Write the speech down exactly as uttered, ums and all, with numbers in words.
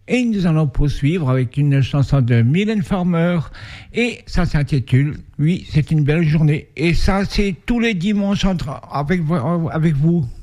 Et nous allons poursuivre avec une chanson de Mylène Farmer. Et ça s'intitule « Oui, c'est une belle journée ». Et ça, c'est tous les dimanches entre, avec, avec vous.